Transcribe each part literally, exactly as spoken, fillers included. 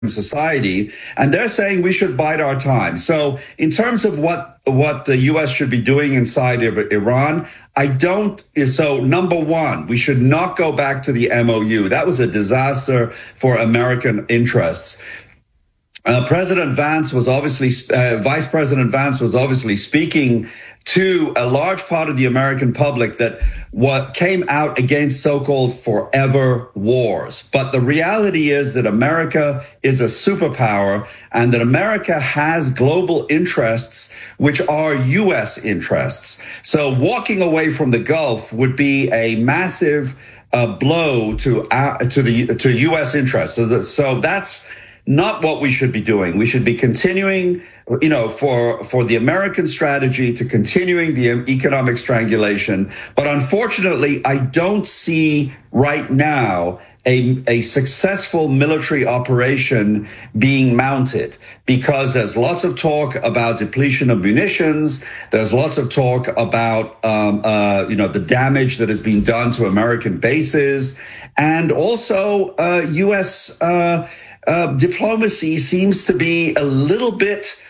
society, and they're saying we should bide our time. So in terms of what what the U S should be doing inside of Iran, I don't. So number one, we should not go back to the M O U. That was a disaster for American interests. Uh, President Vance was obviously, uh, Vice President Vance was obviously speaking to a large part of the American public that what came out against so-called forever wars. But the reality is that America is a superpower and that America has global interests, which are U S interests. So walking away from the Gulf would be a massive uh, blow to uh, to the to U S interests. So, that, so that's not what we should be doing. We should be continuing, you know, for for the American strategy to continuing the economic strangulation. But unfortunately, I don't see right now a, a successful military operation being mounted, because there's lots of talk about depletion of munitions. There's lots of talk about, um, uh, you know, the damage that has been done to American bases. And also uh, U S uh Uh, diplomacy seems to be a little bit,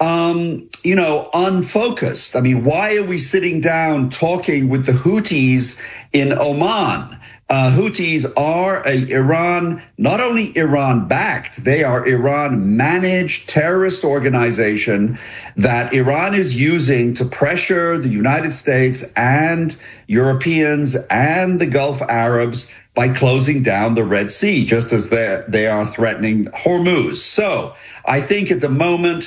um, you know, unfocused. I mean, why are we sitting down talking with the Houthis in Oman? Uh, Houthis are a Iran, not only Iran-backed, they are Iran-managed terrorist organization that Iran is using to pressure the United States and Europeans and the Gulf Arabs by closing down the Red Sea, just as they they are threatening Hormuz. So I think at the moment,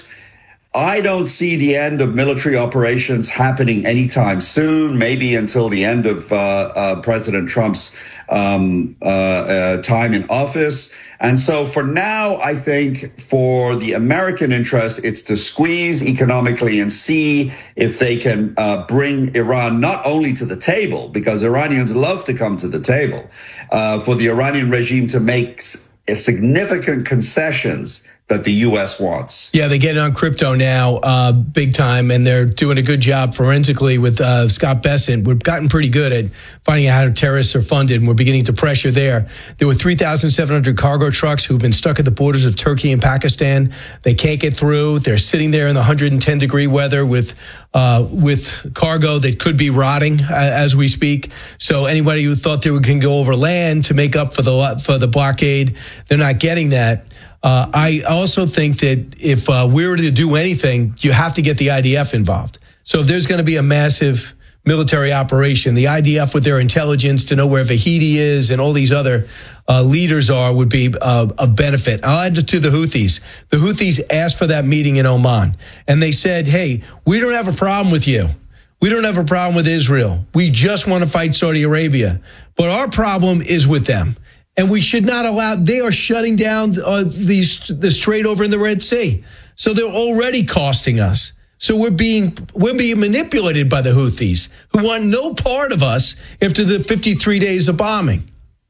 I don't see the end of military operations happening anytime soon, maybe until the end of uh, uh, President Trump's um, uh, uh, time in office. And so for now, I think for the American interest, it's to squeeze economically and see if they can uh, bring Iran not only to the table, because Iranians love to come to the table, uh, for the Iranian regime to make significant concessions that the U S wants. Yeah, they get on crypto now, uh, big time, and they're doing a good job forensically with uh, Scott Bessent. We've gotten pretty good at finding out how terrorists are funded, and we're beginning to pressure there. There were three thousand seven hundred cargo trucks who've been stuck at the borders of Turkey and Pakistan. They can't get through. They're sitting there in the one hundred ten degree weather with uh, with cargo that could be rotting uh, as we speak. So anybody who thought they can go over land to make up for the for the blockade, they're not getting that. Uh, I also think that if uh, we were to do anything, you have to get the I D F involved. So if there's going to be a massive military operation, the I D F with their intelligence to know where Vahidi is and all these other uh, leaders are would be uh, of benefit. I'll add to the Houthis. The Houthis asked for that meeting in Oman, and they said, hey, we don't have a problem with you. We don't have a problem with Israel. We just want to fight Saudi Arabia. But our problem is with them. And we should not allow, they are shutting down uh, these, this trade over in the Red Sea. So they're already costing us. So we're being, we're being manipulated by the Houthis, who want no part of us after the fifty-three days of bombing.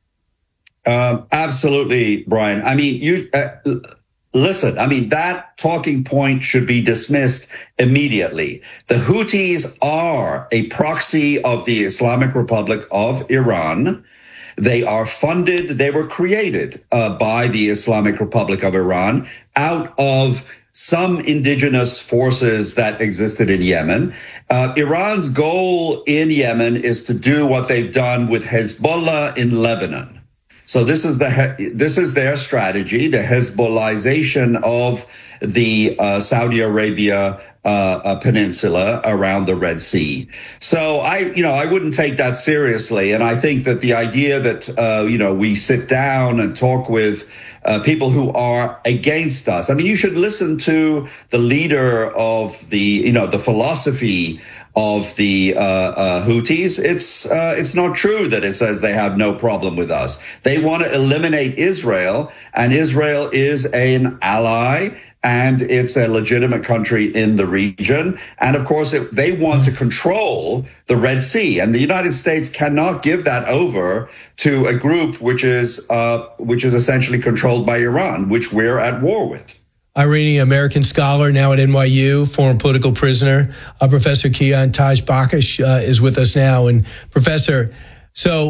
Um, absolutely, Brian. I mean, you, uh, listen, I mean, that talking point should be dismissed immediately. The Houthis are a proxy of the Islamic Republic of Iran. They are funded, they were created uh, by the Islamic Republic of Iran out of some indigenous forces that existed in Yemen. Uh, Iran's goal in Yemen is to do what they've done with Hezbollah in Lebanon. So this is the this is their strategy, the Hezbollahization of the uh, Saudi Arabia Uh, a peninsula around the Red Sea. So I, you know, I wouldn't take that seriously. And I think that the idea that, uh, you know, we sit down and talk with uh, people who are against us. I mean, you should listen to the leader of the, you know, the philosophy of the uh, uh, Houthis. It's uh, it's not true that it says they have no problem with us. They want to eliminate Israel, and Israel is an ally. And it's a legitimate country in the region. And of course, it, they want to control the Red Sea. And the United States cannot give that over to a group which is uh, which is essentially controlled by Iran, which we're at war with. Iranian American scholar now at N Y U, former political prisoner, uh, Professor Kian Taj Bakash uh, is with us now. And Professor, so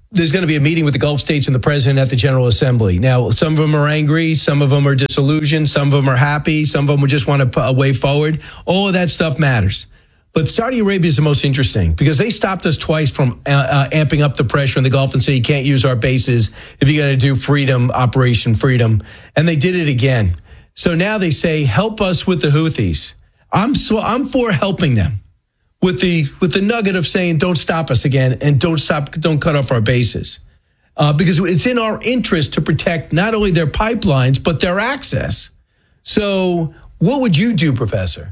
there's going to be a meeting with the Gulf states and the president at the General Assembly. Now, some of them are angry. Some of them are disillusioned. Some of them are happy. Some of them just want to put a way forward. All of that stuff matters. But Saudi Arabia is the most interesting because they stopped us twice from uh, uh, amping up the pressure in the Gulf and say you can't use our bases if you're going to do freedom, Operation Freedom. And they did it again. So now they say, help us with the Houthis. I'm so, I'm for helping them. With the with the nugget of saying, don't stop us again and don't stop, don't cut off our bases. Uh, because it's in our interest to protect not only their pipelines, but their access. So what would you do, Professor?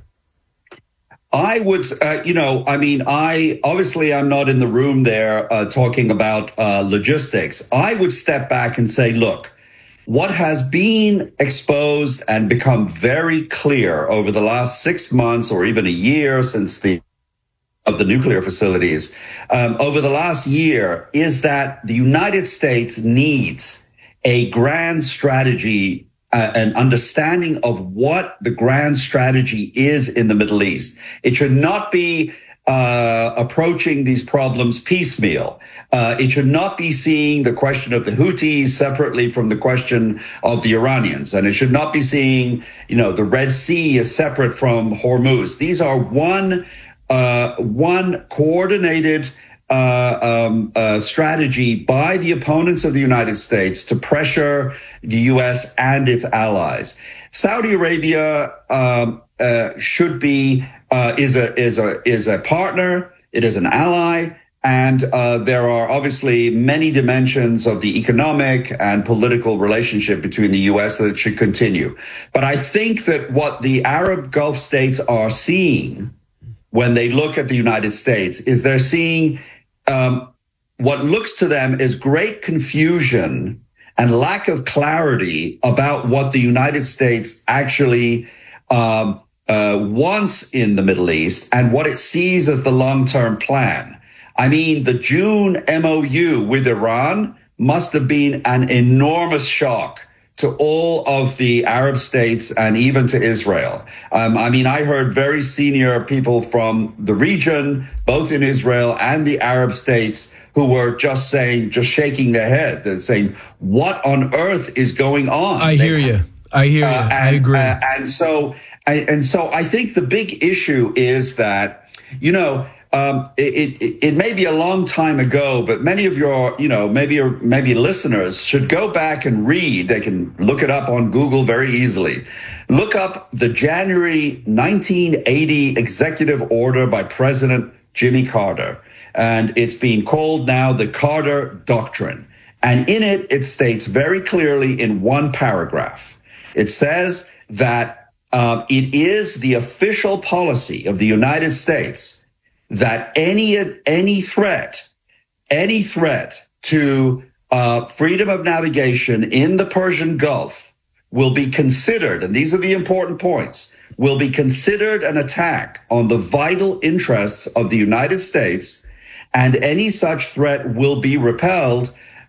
I would, uh, you know, I mean, I obviously I'm not in the room there uh, talking about uh, logistics. I would step back and say, look, what has been exposed and become very clear over the last six months or even a year since the of the nuclear facilities, um, over the last year is that the United States needs a grand strategy, uh, an understanding of what the grand strategy is in the Middle East. It should not be uh, approaching these problems piecemeal. Uh, it should not be seeing the question of the Houthis separately from the question of the Iranians. And it should not be seeing, you know, the Red Sea is separate from Hormuz. These are one Uh, one coordinated uh, um, uh, strategy by the opponents of the United States to pressure the U S and its allies. Saudi Arabia um, uh, should be uh, is a is a is a partner. It is an ally, and uh, there are obviously many dimensions of the economic and political relationship between the U S that should continue. But I think that what the Arab Gulf states are seeing when they look at the United States is they're seeing um, what looks to them as great confusion and lack of clarity about what the United States actually um, uh, wants in the Middle East and what it sees as the long-term plan. I mean, the June M O U with Iran must have been an enormous shock to all of the Arab states and even to Israel. Um, I mean, I heard very senior people from the region, both in Israel and the Arab states, who were just saying, just shaking their head. They're saying, what on earth is going on? I hear they, you. I hear you. Uh, and, I agree. Uh, and so, I, and so I think the big issue is that, you know, Um, it, it, it may be a long time ago, but many of your, you know, maybe your, maybe listeners should go back and read. They can look it up on Google very easily. Look up the January nineteen eighty executive order by President Jimmy Carter. And it's being called now the Carter Doctrine. And in it, it states very clearly in one paragraph, it says that uh, it is the official policy of the United States that any any threat, any threat to uh, freedom of navigation in the Persian Gulf will be considered, and these are the important points, will be considered an attack on the vital interests of the United States, and any such threat will be repelled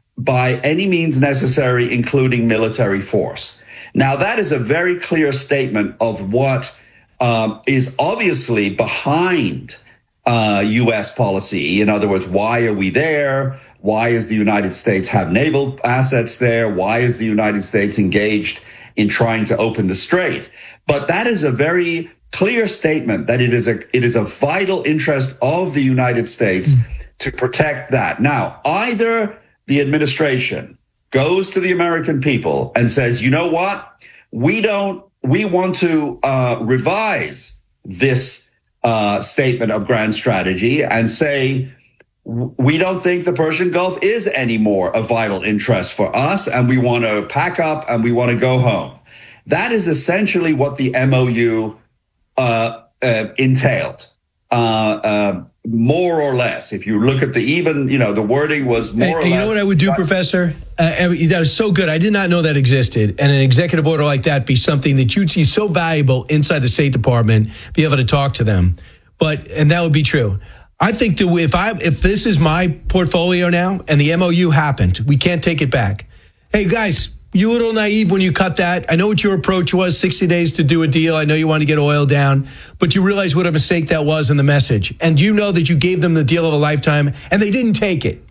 by any means necessary, including military force. Now, that is a very clear statement of what um, is obviously behind Uh, U S policy. In other words, why are we there? Why is the United States have naval assets there? Why is the United States engaged in trying to open the strait? But that is a very clear statement that it is a it is a vital interest of the United States to protect that. Now, either the administration goes to the American people and says, you know what, we don't we want to uh, revise this Uh, statement of grand strategy and say, we don't think the Persian Gulf is anymore a vital interest for us, and we want to pack up and we want to go home. That is essentially what the M O U uh, uh, entailed, uh, uh, more or less. If you look at the even, you know, the wording was more hey, or you less. You know what I would do, Professor? Uh, that was so good. I did not know that existed. And an executive order like that be something that you'd see so valuable inside the State Department, be able to talk to them. But, and that would be true. I think that if I, if this is my portfolio now and the M O U happened, we can't take it back. Hey guys, you a little naive when you cut that. I know what your approach was, sixty days to do a deal. I know you want to get oil down, but you realize what a mistake that was in the message. And you know that you gave them the deal of a lifetime and they didn't take it.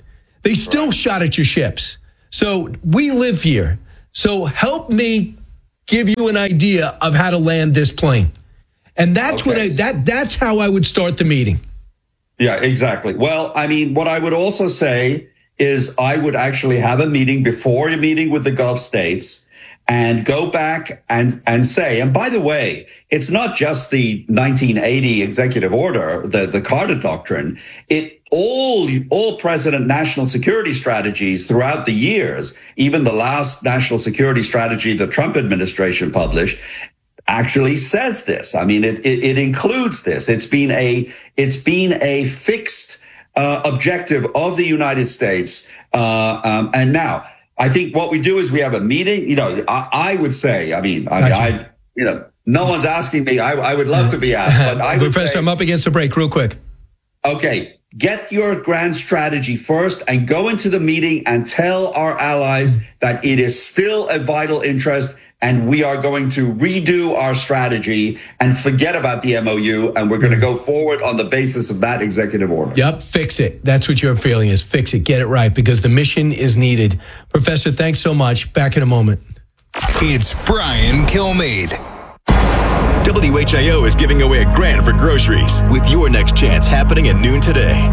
They still right. shot at your ships. So we live here. So help me give you an idea of how to land this plane. And that's okay. what I, that that's how I would start the meeting. Yeah, exactly. Well, I mean, what I would also say is I would actually have a meeting before a meeting with the Gulf states and go back and, and say, and by the way, it's not just the nineteen eighty executive order, the, the Carter Doctrine. It all, all President national security strategies throughout the years, even the last national security strategy the Trump administration published, actually says this. I mean, it, it, it includes this. It's been a, it's been a fixed uh, objective of the United States. Uh, um, and now I think what we do is we have a meeting. You know, I, I would say, I mean, I, gotcha. I, you know, no one's asking me. I, I would love to be asked, but I would Professor, say, I'm up against a break real quick. Okay. Get your grand strategy first and go into the meeting and tell our allies that it is still a vital interest and we are going to redo our strategy and forget about the M O U, and we're going to go forward on the basis of that executive order. Yep, fix it. That's what your feeling is. Fix it. Get it right, because the mission is needed. Professor, thanks so much. Back in a moment. It's Brian Kilmeade. W H I O is giving away a grand for groceries with your next chance happening at noon today.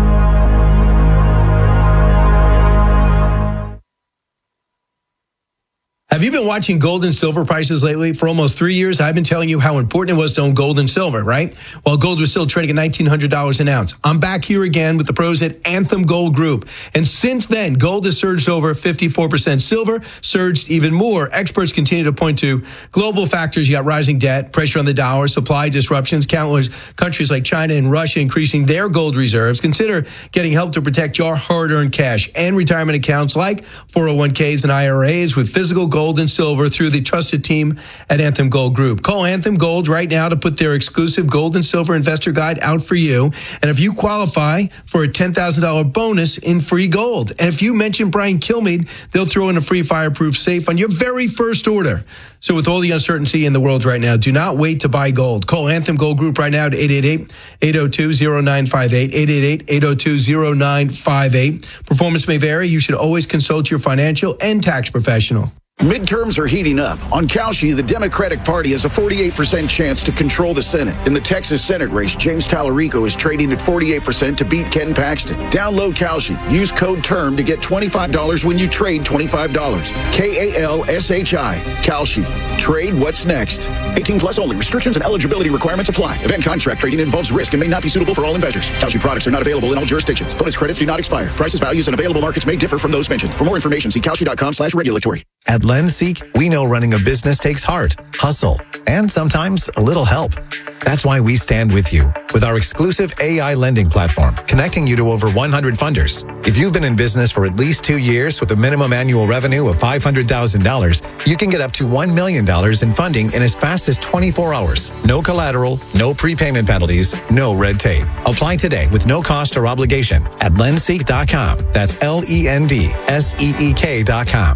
Have you been watching gold and silver prices lately? For almost three years, I've been telling you how important it was to own gold and silver, right? While gold was still trading at nineteen hundred dollars an ounce. I'm back here again with the pros at Anthem Gold Group. And since then, gold has surged over fifty-four percent. Silver surged even more. Experts continue to point to global factors. You got rising debt, pressure on the dollar, supply disruptions, countless countries like China and Russia increasing their gold reserves. Consider getting help to protect your hard-earned cash and retirement accounts like four oh one k's and I R As with physical gold and silver through the trusted team at Anthem Gold Group. Call Anthem Gold right now to put their exclusive gold and silver investor guide out for you. And if you qualify for a ten thousand dollars bonus in free gold, and if you mention Brian Kilmeade, they'll throw in a free fireproof safe on your very first order. So with all the uncertainty in the world right now, do not wait to buy gold. Call Anthem Gold Group right now at eight eight eight, eight oh two, oh nine five eight, eight eight eight, eight oh two, oh nine five eight. Performance may vary. You should always consult your financial and tax professional. Midterms are heating up. On Kalshi, the Democratic Party has a forty-eight percent chance to control the Senate. In the Texas Senate race, James Tallarico is trading at forty-eight percent to beat Ken Paxton. Download Kalshi. Use code TERM to get twenty-five dollars when you trade twenty-five dollars. K A L S H I. Kalshi. Trade what's next. eighteen plus only. Restrictions and eligibility requirements apply. Event contract trading involves risk and may not be suitable for all investors. Kalshi products are not available in all jurisdictions. Bonus credits do not expire. Prices, values, and available markets may differ from those mentioned. For more information, see kalshi.com slash regulatory. At Lenseek, we know running a business takes heart, hustle, and sometimes a little help. That's why we stand with you with our exclusive A I lending platform, connecting you to over one hundred funders. If you've been in business for at least two years with a minimum annual revenue of five hundred thousand dollars, you can get up to one million dollars in funding in as fast as twenty-four hours. No collateral, no prepayment penalties, no red tape. Apply today with no cost or obligation at lenseek dot com. That's L E N D S E E K dot com.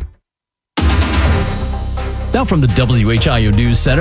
Now from the W H I O News Center.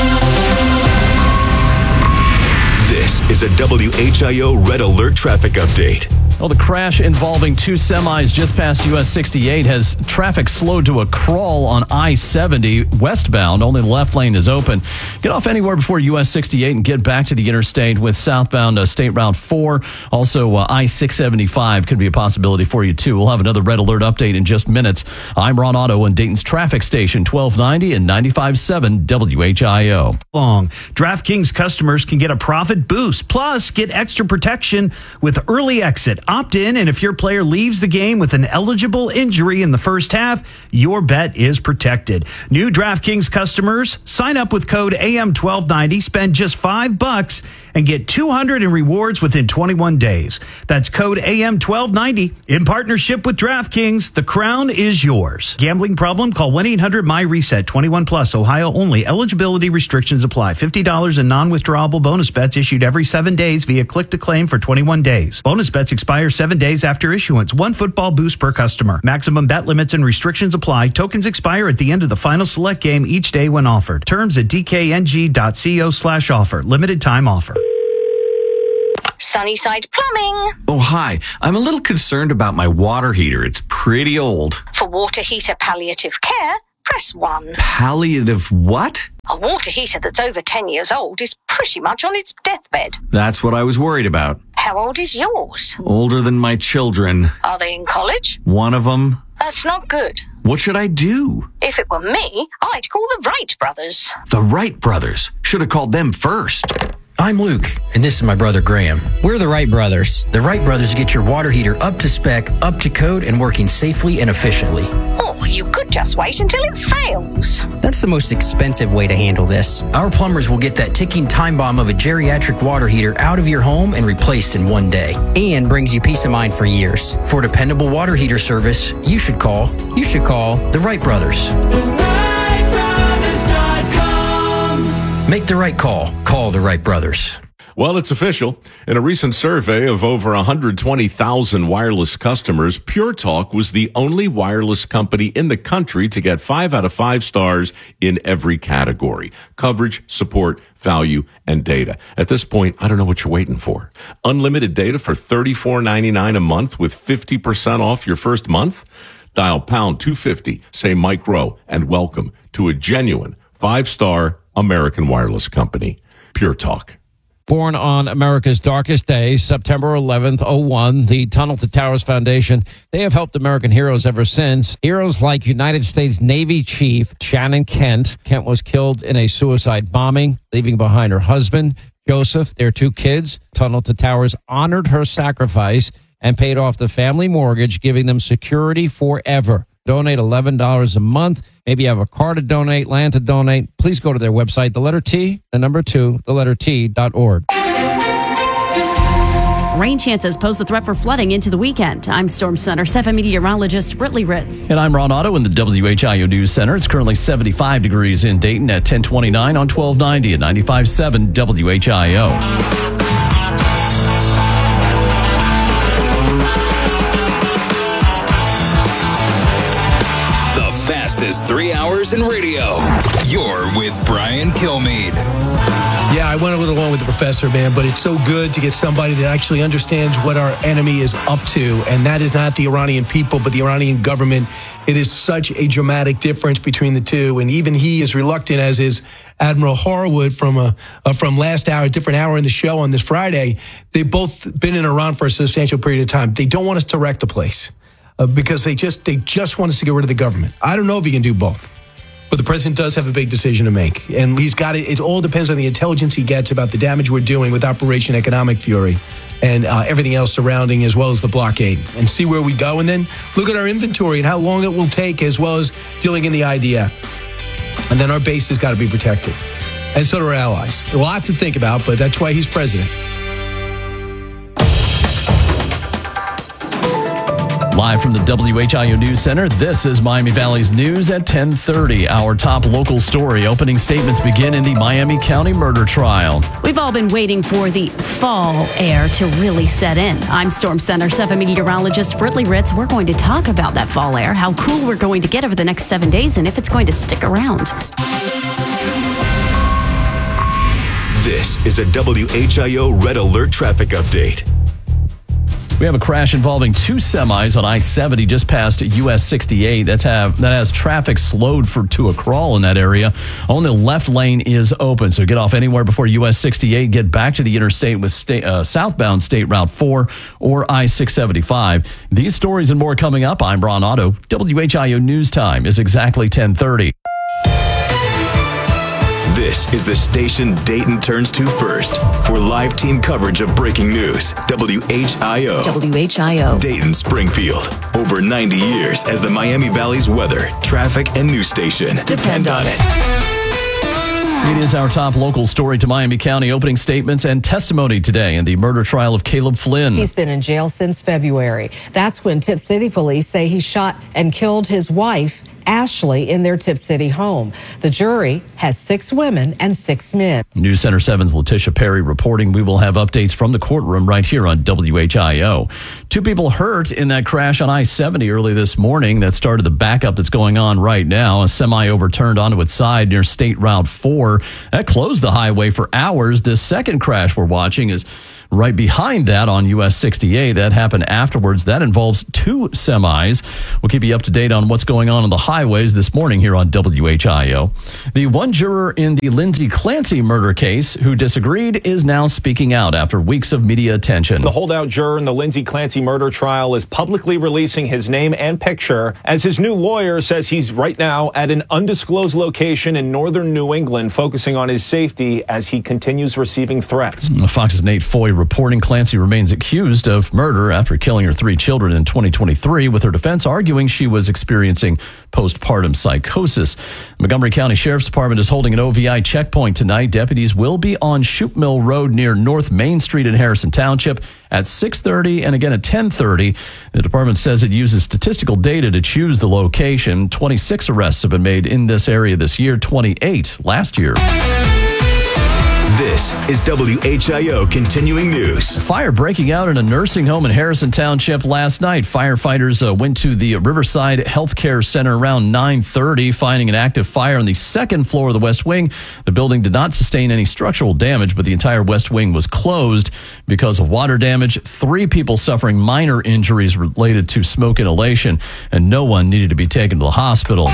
This is a W H I O Red Alert traffic update. Well, the crash involving two semis just past U S sixty-eight has traffic slowed to a crawl on I seventy westbound. Only the left lane is open. Get off anywhere before U S sixty-eight and get back to the interstate with southbound uh, State Route four. Also, uh, I six seventy-five could be a possibility for you, too. We'll have another Red Alert update in just minutes. I'm Ron Otto in Dayton's traffic station, twelve ninety and ninety-five point seven W H I O. Long. DraftKings customers can get a profit boost. Plus, get extra protection with early exit. Opt in, and if your player leaves the game with an eligible injury in the first half, your bet is protected. New DraftKings customers, sign up with code A M twelve ninety, spend just five bucks, and get two hundred in rewards within twenty-one days. That's code A M twelve ninety. In partnership with DraftKings, the crown is yours. Gambling problem? Call one eight hundred M Y reset. twenty-one plus, Ohio only. Eligibility restrictions apply. fifty dollars in non-withdrawable bonus bets issued every seven days via click-to-claim for twenty-one days. Bonus bets expire seven days after issuance. One football boost per customer. Maximum bet limits and restrictions apply. Tokens expire at the end of the final select game each day when offered. Terms at d k n g dot co slash offer. Limited time offer. Sunnyside Plumbing. Oh, hi. I'm a little concerned about my water heater. It's pretty old. For water heater palliative care, press one. Palliative what? A water heater that's over ten years old is pretty much on its deathbed. That's what I was worried about. How old is yours? Older than my children. Are they in college? One of them. That's not good. What should I do? If it were me, I'd call the Wright brothers. The Wright brothers? Should have called them first. I'm Luke, and this is my brother Graham. We're the Wright brothers. The Wright brothers get your water heater up to spec, up to code, and working safely and efficiently. Or you could just wait until it fails. That's the most expensive way to handle this. Our plumbers will get that ticking time bomb of a geriatric water heater out of your home and replaced in one day. And brings you peace of mind for years. For dependable water heater service, you should call, you should call the Wright brothers. Make the right call. Call the Wright brothers. Well, it's official. In a recent survey of over one hundred twenty thousand wireless customers, Pure Talk was the only wireless company in the country to get five out of five stars in every category: coverage, support, value, and data. At this point, I don't know what you're waiting for. Unlimited data for thirty-four ninety-nine a month with fifty percent off your first month? Dial pound two fifty, say Mike Rowe, and welcome to a genuine five-star American wireless company, Pure Talk. Born on America's darkest day, September eleventh, oh one, the Tunnel to Towers Foundation, they have helped American heroes ever since. Heroes like United States Navy Chief Shannon Kent. Kent was killed in a suicide bombing, leaving behind her husband, Joseph, their two kids. Tunnel to Towers honored her sacrifice and paid off the family mortgage, giving them security forever. Donate eleven dollars a month. Maybe you have a car to donate, land to donate. Please go to their website, the letter T, the number two, the letter T dot org. Rain chances pose the threat for flooding into the weekend. I'm Storm Center seven meteorologist Britley Ritz. And I'm Ron Otto in the W H I O News Center. It's currently seventy-five degrees in Dayton at ten twenty-nine on twelve ninety and ninety-five point seven W H I O. Fastest three hours in radio. You're with Brian Kilmeade. Yeah, I went a little along with the professor, man, but it's so good to get somebody that actually understands what our enemy is up to, and that is not the Iranian people, but the Iranian government. It is such a dramatic difference between the two, and even he is reluctant, as is Admiral Harwood from a, uh, from last hour, a different hour in the show on this Friday. They've both been in Iran for a substantial period of time. They don't want us to wreck the place. Uh, because they just they just want us to get rid of the government. I don't know if he can do both, but the president does have a big decision to make, and he's got it. It all depends on the intelligence he gets about the damage we're doing with Operation Economic Fury and uh, everything else surrounding, as well as the blockade, and see where we go, and then look at our inventory and how long it will take, as well as dealing in the I D F. And then our base has got to be protected, and so do our allies. A lot to think about, but that's why he's president. Live from the W H I O News Center, this is Miami Valley's News at ten thirty. Our top local story. Opening statements begin in the Miami County murder trial. We've all been waiting for the fall air to really set in. I'm Storm Center seven meteorologist Britley Ritz. We're going to talk about that fall air, how cool we're going to get over the next seven days, and if it's going to stick around. This is a W H I O Red Alert traffic update. We have a crash involving two semis on I seventy just past U S sixty-eight. That's have, that has traffic slowed for to a crawl in that area. Only the left lane is open, so get off anywhere before U S sixty-eight. Get back to the interstate with state, uh, southbound State Route four or I six seventy-five. These stories and more coming up. I'm Ron Otto. W H I O News Time is exactly ten thirty. This is the station Dayton turns to first for live team coverage of breaking news. W H I O. W H I O. Dayton, Springfield. Over ninety years as the Miami Valley's weather, traffic, and news station. Depend on it. It is our top local story to Miami County. Opening statements and testimony today in the murder trial of Caleb Flynn. He's been in jail since February. That's when Tipp City police say he shot and killed his wife, Ashley, in their Tipp City home. The jury has six women and six men. News Center seven's Letitia Perry reporting. We will have updates from the courtroom right here on W H I O. Two people hurt in that crash on I seventy early this morning that started the backup that's going on right now. A semi overturned onto its side near State Route four. That closed the highway for hours. This second crash we're watching is Right behind that on U S sixty-eight, that happened afterwards. That involves two semis. We'll keep you up to date on what's going on on the highways this morning here on W H I O. The one juror in the Lindsay Clancy murder case who disagreed is now speaking out after weeks of media attention. The holdout juror in the Lindsay Clancy murder trial is publicly releasing his name and picture as his new lawyer says he's right now at an undisclosed location in northern New England, focusing on his safety as he continues receiving threats. Fox's Nate Foy reporting Clancy remains accused of murder after killing her three children in twenty twenty-three, with her defense arguing she was experiencing postpartum psychosis. Montgomery County Sheriff's Department is holding an O V I checkpoint tonight. Deputies will be on Shoot Mill Road near North Main Street in Harrison Township at six thirty and again at ten thirty. The department says it uses statistical data to choose the location. twenty-six arrests have been made in this area this year, twenty-eight last year. This is W H I O Continuing News. Fire breaking out in a nursing home in Harrison Township last night. Firefighters uh, went to the Riverside Healthcare Center around nine thirty, finding an active fire on the second floor of the West Wing. The building did not sustain any structural damage, but the entire West Wing was closed because of water damage. Three people suffering minor injuries related to smoke inhalation, and no one needed to be taken to the hospital.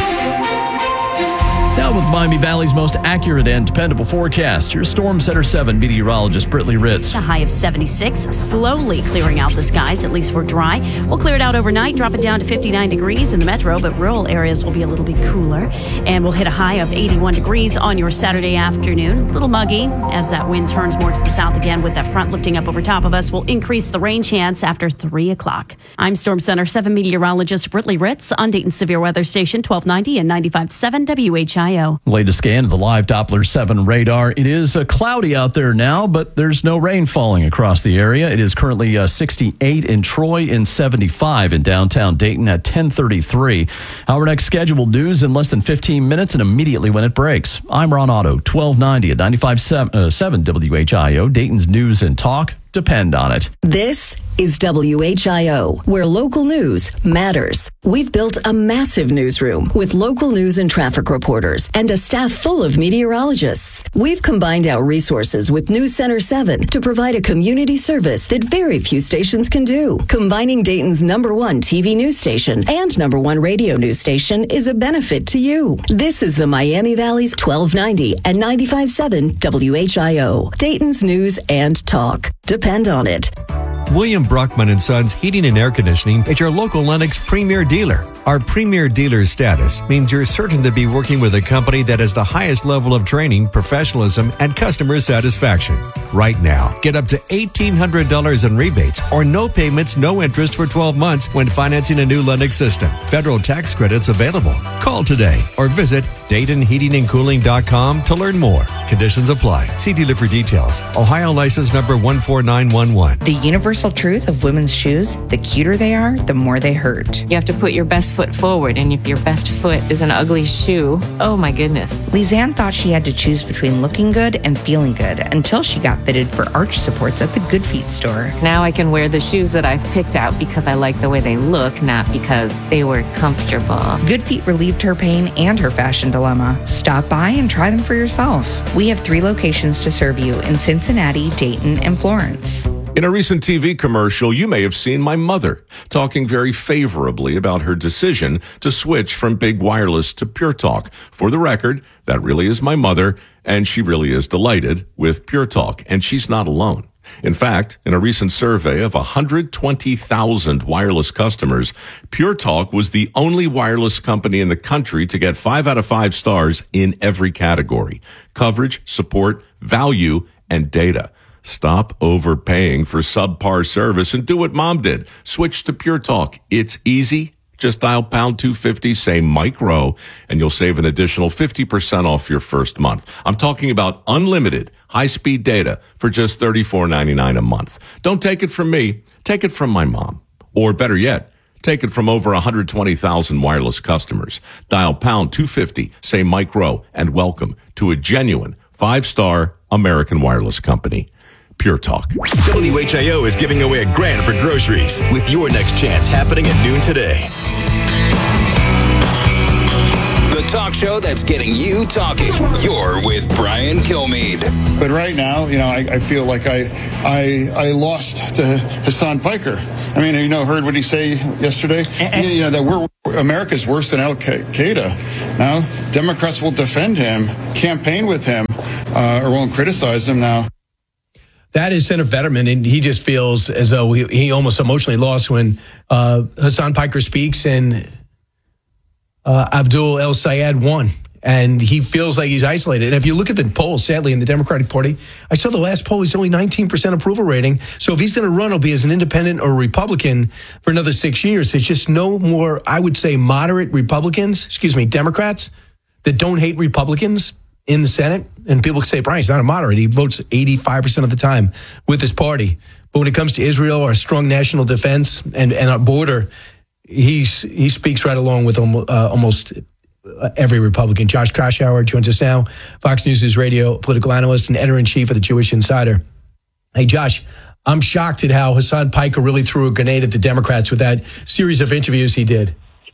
Now with Miami Valley's most accurate and dependable forecast, your Storm Center seven meteorologist Britley Ritz. A high of seventy-six, slowly clearing out the skies. At least we're dry. We'll clear it out overnight, drop it down to fifty-nine degrees in the metro, but rural areas will be a little bit cooler. And we'll hit a high of eighty-one degrees on your Saturday afternoon. A little muggy as that wind turns more to the south again with that front lifting up over top of us. Will increase the rain chance after three o'clock. I'm Storm Center seven meteorologist Britley Ritz on Dayton's Severe Weather Station twelve ninety and ninety-five point seven W H I O. Latest scan of the live Doppler seven radar. It is uh, cloudy out there now, but there's no rain falling across the area. It is currently uh, sixty-eight in Troy and seventy-five in downtown Dayton at ten thirty-three. Our next scheduled news in less than fifteen minutes and immediately when it breaks. I'm Ron Otto, twelve ninety at ninety-five point seven W H I O. Dayton's News and Talk depend on it. This is W H I O, where local news matters. We've built a massive newsroom with local news and traffic reporters and a staff full of meteorologists. We've combined our resources with News Center seven to provide a community service that very few stations can do. Combining Dayton's number one T V news station and number one radio news station is a benefit to you. This is the Miami Valley's twelve ninety and ninety-five point seven W H I O. Dayton's News and Talk. Depend on it. William Bruckman and Sons Heating and Air Conditioning is your local Lennox premier dealer. Our premier dealer status means you're certain to be working with a company that has the highest level of training, professionalism, and customer satisfaction. Right now, get up to eighteen hundred dollars in rebates or no payments, no interest for twelve months when financing a new Lennox system. Federal tax credits available. Call today or visit Dayton Heating and Cooling dot com to learn more. Conditions apply. See dealer for details. Ohio license number one four nine one one. The universal truth of women's shoes, the cuter they are, the more they hurt. You have to put your best foot forward, and if your best foot is an ugly shoe, oh my goodness. Lisanne thought she had to choose between looking good and feeling good until she got fitted for arch supports at the Good Feet store. Now I can wear the shoes that I've picked out because I like the way they look, not because they were comfortable. Good Feet relieved her pain and her fashion dilemma. Stop by and try them for yourself. We have three locations to serve you in Cincinnati, Dayton, and Florence. In a recent T V commercial, you may have seen my mother talking very favorably about her decision to switch from Big Wireless to Pure Talk. For the record, that really is my mother, and she really is delighted with Pure Talk, and she's not alone. In fact, in a recent survey of one hundred twenty thousand wireless customers, Pure Talk was the only wireless company in the country to get five out of five stars in every category: coverage, support, value, and data. Stop overpaying for subpar service and do what Mom did. Switch to Pure Talk. It's easy. Just dial pound two fifty, say Mike Rowe, and you'll save an additional fifty percent off your first month. I'm talking about unlimited high-speed data for just thirty-four ninety-nine a month. Don't take it from me. Take it from my mom. Or better yet, take it from over one hundred twenty thousand wireless customers. Dial pound two fifty, say Mike Rowe, and welcome to a genuine five-star American wireless company. Pure Talk. W H I O is giving away a grand for groceries with your next chance happening at noon today. The talk show that's getting you talking. You're with Brian Kilmeade. But right now, you know, I, I feel like I, I I lost to Hassan Piker. I mean, you know, heard what he say yesterday? You, you know, that we're America's worse than Al-Qaeda. Now, Democrats will defend him, campaign with him, uh, or won't criticize him now. That is Senator Fetterman, and he just feels as though he, he almost emotionally lost when uh, Hassan Piker speaks and uh, Abdul El Sayed won. And he feels like he's isolated. And if you look at the polls, sadly, in the Democratic Party, I saw the last poll, he's only nineteen percent approval rating. So if he's going to run, it'll be as an independent or Republican for another six years. There's just no more, I would say, moderate Republicans, excuse me, Democrats that don't hate Republicans in the Senate. And people say, Brian, he's not a moderate. He votes eighty-five percent of the time with his party. But when it comes to Israel, our strong national defense and, and our border, he's, he speaks right along with almost, uh, almost every Republican. Josh Kraushaar joins us now, Fox News' radio political analyst and editor-in-chief of the Jewish Insider. Hey, Josh, I'm shocked at how Hassan Piker really threw a grenade at the Democrats with that series of interviews he did.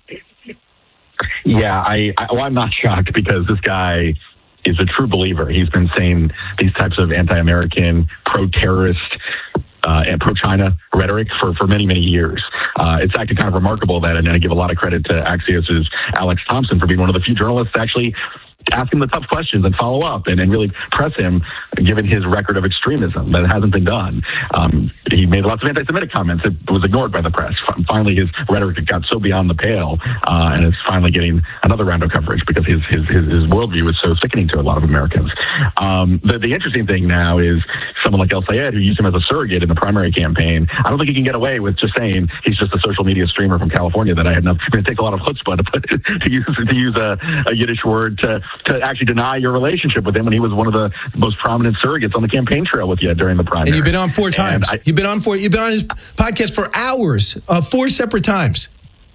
Yeah, I, I well, I'm not shocked because this guy is a true believer. He's been saying these types of anti-American, pro-terrorist, uh, and pro-China rhetoric for, for many, many years. Uh, it's actually kind of remarkable that, and I give a lot of credit to Axios's Alex Thompson for being one of the few journalists to actually ask him the tough questions and follow up and, and really press him, given his record of extremism that hasn't been done. Um, he made lots of anti-Semitic comments that was ignored by the press. Finally, his rhetoric got so beyond the pale, uh, and is finally getting another round of coverage because his his his, his worldview is so sickening to a lot of Americans. Um, the, the interesting thing now is someone like El Sayed, who used him as a surrogate in the primary campaign. I don't think he can get away with just saying he's just a social media streamer from California that I had enough. It takes a lot of chutzpah to put to use to use a, a Yiddish word to to actually deny your relationship with him when he was one of the most prominent surrogates on the campaign trail with you during the primary. And you've been on four times. I, you've been on four. You've been on his podcast for hours, uh, four separate times.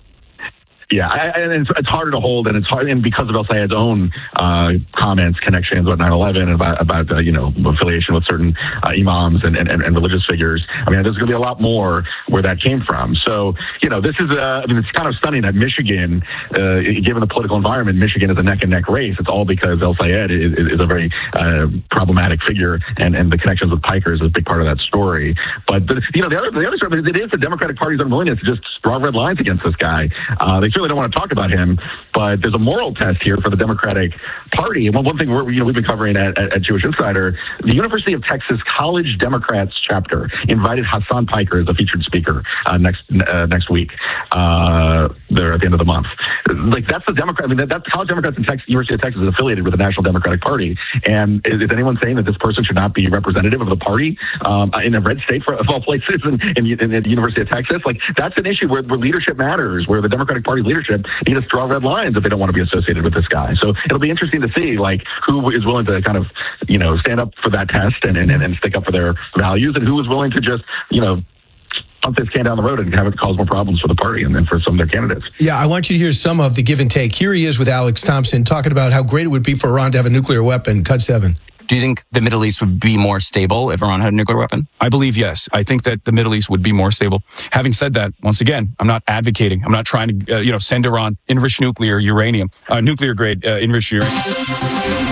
Yeah, I, and it's, it's harder to hold, and it's hard, and because of El Sayed's own uh, comments, connections about nine eleven, and about about uh, you know affiliation with certain uh, imams and, and, and religious figures. I mean, there's going to be a lot more where that came from. So you know, this is uh, I mean, it's kind of stunning that Michigan, uh, given the political environment, Michigan is a neck and neck race. It's all because El Sayed is, is a very uh, problematic figure, and, and the connections with Piker is a big part of that story. But the, you know, the other the other side, it is the Democratic Party's unwillingness to just draw red lines against this guy. Uh, they really don't want to talk about him, but there's a moral test here for the Democratic Party. And one, one thing we're, you know, we've been covering at, at, at Jewish Insider, the University of Texas College Democrats chapter invited Hassan Piker as a featured speaker uh, next uh, next week. Uh, there at the end of the month. Like that's the Democrat. I mean, that, that's College Democrats in Texas, University of Texas is affiliated with the National Democratic Party. And is, is anyone saying that this person should not be representative of the party um, in a red state for, of all places in, in, in the University of Texas? Like that's an issue where, where leadership matters, where the Democratic Party's leadership need to draw red lines if they don't want to be associated with this guy. So it'll be interesting to see like who is willing to kind of, you know, stand up for that test and, and, and stick up for their values, and who is willing to just, you know, pump this can down the road and have it cause more problems for the party and then for some of their candidates. Yeah, I want you to hear some of the give and take. Here he is with Alex Thompson talking about how great it would be for Iran to have a nuclear weapon. Cut seven. Do you think the Middle East would be more stable if Iran had a nuclear weapon? I believe yes. I think that the Middle East would be more stable. Having said that, once again, I'm not advocating. I'm not trying to, uh, you know, send Iran enriched nuclear uranium, uh, nuclear grade uh, enriched uranium.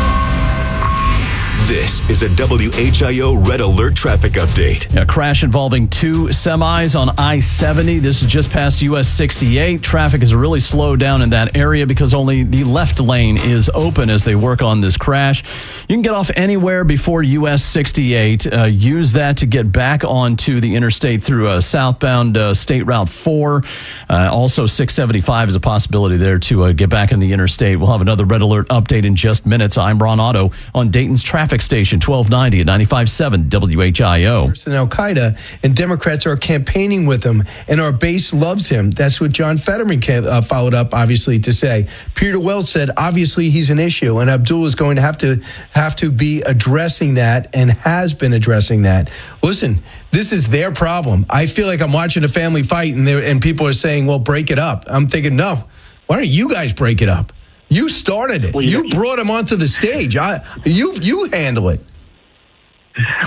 This is a W H I O Red Alert traffic update. A crash involving two semis on I seventy. This is just past U S sixty-eight. Traffic is really slowed down in that area because only the left lane is open as they work on this crash. You can get off anywhere before U S sixty-eight. Uh, use that to get back onto the interstate through uh, southbound uh, State Route four. Uh, also, six seventy-five is a possibility there to uh, get back on the interstate. We'll have another Red Alert update in just minutes. I'm Ron Otto on Dayton's traffic station, twelve ninety at ninety-five point seven W H I O. And Al Qaeda, and Democrats are campaigning with him, and our base loves him. That's what John Fetterman uh, followed up, obviously, to say. Peter Welch said, obviously, he's an issue, and Abdul is going to have to have to be addressing that and has been addressing that. Listen, this is their problem. I feel like I'm watching a family fight, and and people are saying, well, break it up. I'm thinking, no, why don't you guys break it up? You started it. Well, you, you brought him onto the stage. I, you you handle it.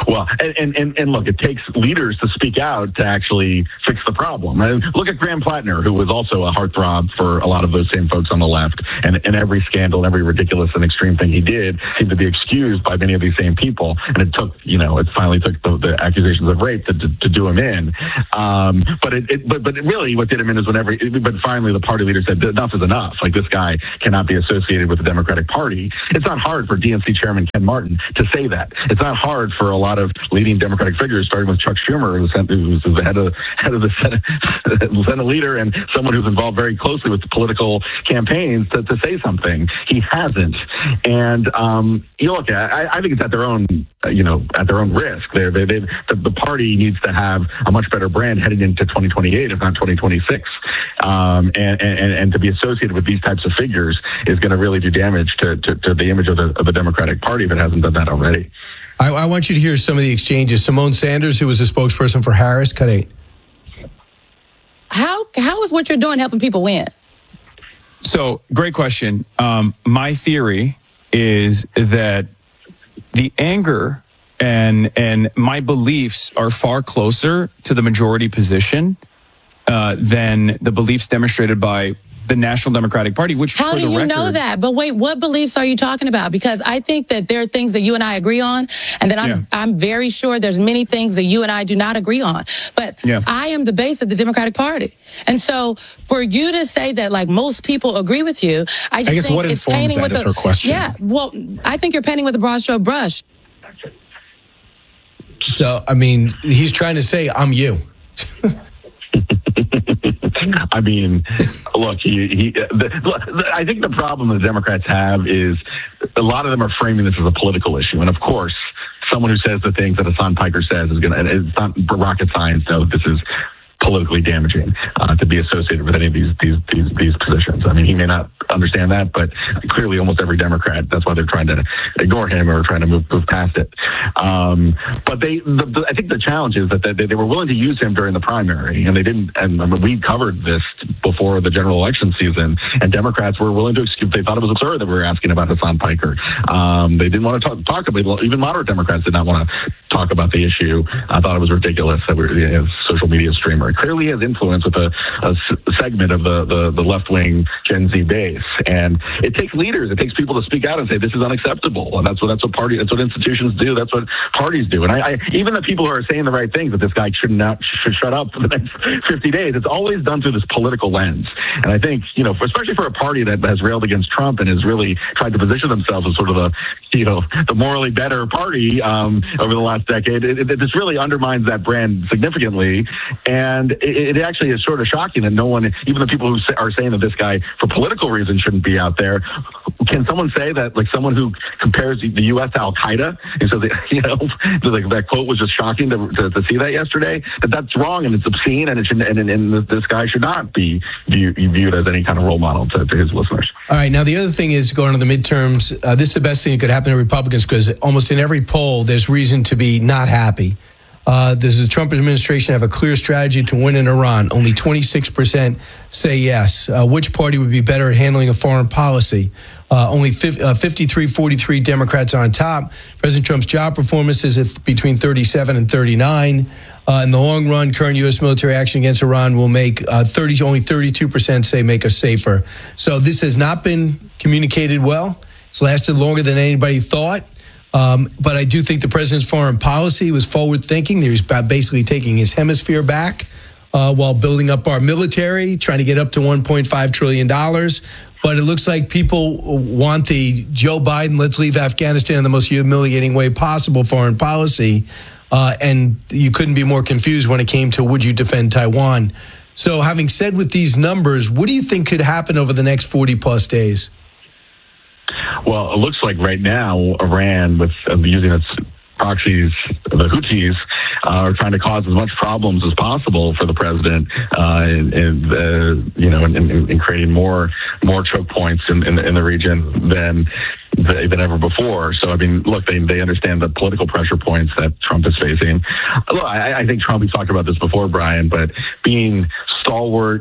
Well, and, and, and, and look, it takes leaders to speak out to actually fix the problem. And look at Graham Plattner, who was also a heartthrob for a lot of those same folks on the left. And, and every scandal, every ridiculous and extreme thing he did seemed to be excused by many of these same people. And it took, you know, it finally took the, the accusations of rape to, to, to do him in. Um, but it, it but, but it really what did him in is whenever, but finally the party leader said, enough is enough. Like, this guy cannot be associated with the Democratic Party. It's not hard for D N C chairman Ken Martin to say that. It's not hard for a lot of leading Democratic figures, starting with Chuck Schumer, who's the head of, head of the Senate, Senate leader and someone who's involved very closely with the political campaigns, to, to say something. He hasn't. And um, you look, I, I think it's at their own, uh, you know, at their own risk. They're, they, they, the, the party needs to have a much better brand heading into twenty twenty-eight, if not twenty twenty-six. Um, and, and, and to be associated with these types of figures is going to really do damage to, to, to the image of the, of the Democratic Party if it hasn't done that already. I, I want you to hear some of the exchanges. Simone Sanders, who was a spokesperson for Harris, cut eight. How how is what you're doing helping people win? So, great question. Um, my theory is that the anger and and my beliefs are far closer to the majority position uh, than the beliefs demonstrated by the National Democratic Party, which How for do the you record, know that? But wait, what beliefs are you talking about? Because I think that there are things that you and I agree on, and that I'm, Yeah. I'm very sure there's many things that you and I do not agree on. But Yeah. I am the base of the Democratic Party. And so for you to say that, like, most people agree with you, I just I guess think what it's informs painting that with is the, her question. Yeah, well, I think you're painting with a broad stroke brush. So, I mean, he's trying to say, I'm you. I mean, look, he, he the, the, I think the problem the Democrats have is a lot of them are framing this as a political issue. And of course, someone who says the things that Hassan Piker says is going to, it's not rocket science, though. This is politically damaging uh, to be associated with any of these, these these these positions. I mean, he may not understand that, but clearly almost every Democrat, that's why they're trying to ignore him or trying to move, move past it. Um, but they, the, the, I think the challenge is that they, they were willing to use him during the primary, and they didn't, and I mean, we covered this before the general election season, and Democrats were willing to excuse, they thought it was absurd that we were asking about Hassan Piker. Um, they didn't want to talk, talk about it. Even moderate Democrats did not want to talk about the issue. I thought it was ridiculous that we were, you know, a social media streamer. It clearly has influence with a, a segment of the, the, the left-wing Gen Z base. And it takes leaders, it takes people to speak out and say, this is unacceptable. And that's what, that's what party, that's what institutions do. That's what parties do. And I, I even the people who are saying the right things, that this guy should not, should shut up for the next fifty days, it's always done through this political lens. And I think, you know, especially for a party that has railed against Trump and has really tried to position themselves as sort of a, you know, the morally better party um, over the last decade, it, it, this really undermines that brand significantly. And it, it actually is sort of shocking that no one, even the people who say, are saying that this guy, for political reasons, shouldn't be out there. Can someone say that, like, someone who compares the U S to Al Qaeda, and so that, you know, like, that quote was just shocking to, to, to see that yesterday, that that's wrong and it's obscene, and it should, and, and, and this guy should not be view, viewed as any kind of role model to, to his listeners. All right. Now, the other thing is going to the midterms. Uh, this is the best thing that could happen to Republicans, because almost in every poll, there's reason to be not happy. Uh, does the Trump administration have a clear strategy to win in Iran? Only twenty-six percent say yes. Uh, which party would be better at handling a foreign policy? Uh, only fifty-three forty-three Democrats on top. President Trump's job performance is at between thirty-seven and thirty-nine. Uh, in the long run, current U S military action against Iran will make uh, thirty, only thirty-two percent say make us safer. So this has not been communicated well. It's lasted longer than anybody thought. Um, but I do think the president's foreign policy was forward-thinking. He was basically taking his hemisphere back uh, while building up our military, trying to get up to one point five trillion dollars. But it looks like people want the Joe Biden, let's leave Afghanistan in the most humiliating way possible foreign policy. Uh, and you couldn't be more confused when it came to would you defend Taiwan. So having said with these numbers, what do you think could happen over the next forty-plus days? Well, it looks like right now Iran, with uh, using its proxies, the Houthis, uh, are trying to cause as much problems as possible for the president, uh, and, and uh, you know, and, and creating more more choke points in, in, in the region than than ever before. So, I mean, look, they they understand the political pressure points that Trump is facing. Look, I, I think Trump, we've talked about this before, Brian, but being stalwart,